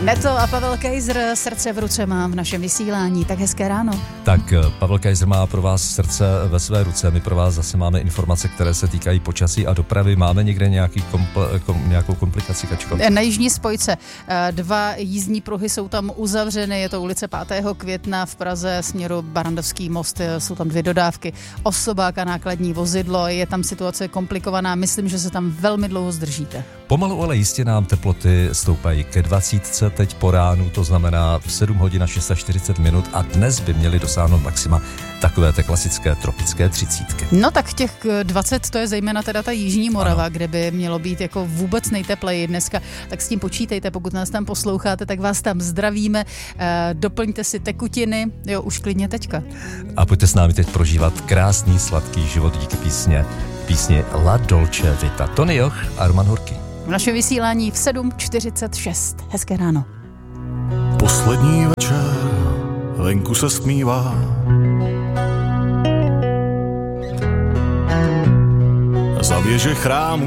Neto a Pavel Kejzr, srdce v ruce mám v našem vysílání. Tak hezké ráno. Tak Pavel Kejzr má pro vás srdce ve své ruce. My pro vás zase máme informace, které se týkají počasí a dopravy. Máme někde nějakou komplikaci, Kačko? Na jižní spojce 2 jízdní pruhy jsou tam uzavřeny. Je to ulice 5. května v Praze směru Barrandovský most. Jsou tam 2 dodávky. Osobák a nákladní vozidlo. Je tam situace komplikovaná. Myslím, že se tam velmi dlouho zdržíte. Pomalu, ale jistě nám teploty stoupají ke 20 teď po ránu, to znamená v 7 hodin a 46 minut a dnes by měli dosáhnout maxima takové té klasické tropické 30. No tak těch 20 to je zejména teda ta jižní Morava, ano, kde by mělo být jako vůbec nejtepleji dneska, tak s tím počítejte, pokud nás tam posloucháte, tak vás tam zdravíme, doplňte si tekutiny, jo, už klidně teďka. A pojďte s námi teď prožívat krásný, sladký život díky písni La Dolce Vita. Tony Joch a Roman Horký. V našem vysílání v 7:46. Hezké ráno. Poslední večer, venku se stmívá. Za věže chrámu